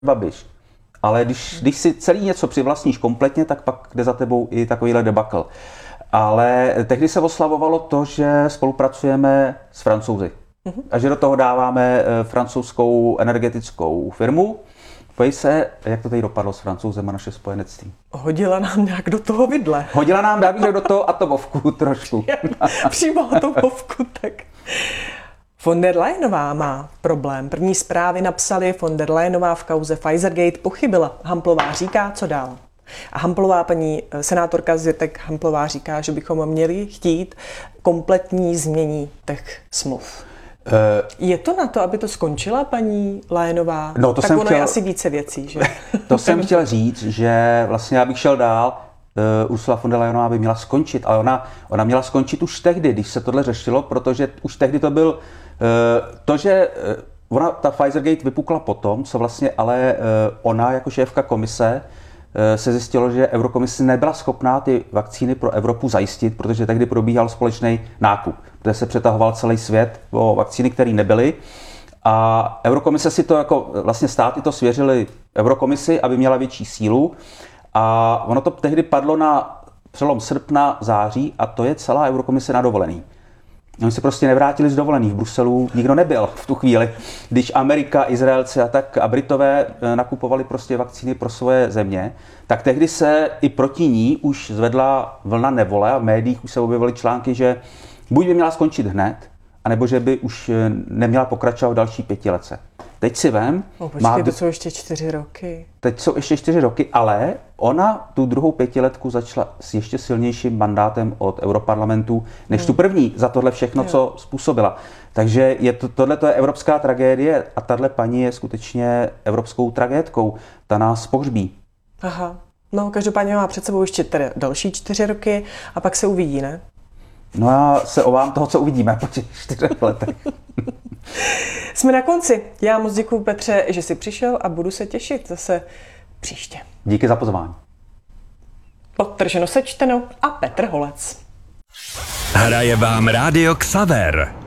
Babiš. Ale když si celý něco přivlastníš kompletně, tak pak jde za tebou i takovýhle debakl. Ale tehdy se oslavovalo to, že spolupracujeme s Francouzi. A že do toho dáváme francouzskou energetickou firmu. Pojď se, jak to tady dopadlo s Francouzem a naše spojenectví. Hodila nám nějak do toho vidle. Hodila nám Davídek do toho atomovku trošku. Přímo atomovku, tak. Von der Leyenová má problém. První zprávy napsali, von der Leyenová v kauze Pfizergate pochybila. Hamplová říká, co dál. A Hamplová, paní senátorka Zvětek Hamplová říká, že bychom měli chtít kompletní změní těch smluv. Je to na to, aby to skončila paní Leyenová? No, to tak jsem ono chtěl, je asi více věcí, že? To jsem chtěl říct, že vlastně já bych šel dál. Ursula von der Leyenová by měla skončit, ale ona měla skončit už tehdy, když se tohle řešilo, protože už tehdy to byl to, že ta Pfizergate vypukla potom, co vlastně ale ona jako šéfka komise se zjistilo, že Eurokomise nebyla schopná ty vakcíny pro Evropu zajistit, protože tehdy probíhal společný nákup, kde se přetahoval celý svět o vakcíny, které nebyly. A Eurokomise si to jako vlastně státy to svěřili Eurokomisi, aby měla větší sílu. A ono to tehdy padlo na přelom srpna, září a to je celá Eurokomise na dovolený. Oni se prostě nevrátili z dovolený. V Bruselu nikdo nebyl v tu chvíli. Když Amerika, Izraelci a Britové nakupovali prostě vakcíny pro svoje země, tak tehdy se i proti ní už zvedla vlna nevole a v médiích už se objevily články, že buď by měla skončit hned, anebo že by už neměla pokračovat v další 5 letce. Teď si vem... to jsou ještě 4 roky. Teď jsou ještě 4 roky, ale ona tu druhou 5letku začala s ještě silnějším mandátem od Europarlamentu, než tu první za tohle všechno, co způsobila. Takže tohle je evropská tragédie a tahle paní je skutečně evropskou tragédkou. Ta nás pohřbí. Aha. No, každopádně má před sebou ještě tedy další 4 roky a pak se uvidí, ne? No já se obávám toho, co uvidíme po těch 4 letech. Jsme na konci. Já moc děkuju, Petře, že jsi přišel a budu se těšit zase příště. Díky za pozvání. Podtrženo sečteno a Petr Holec. Hraje vám Rádio Xaver.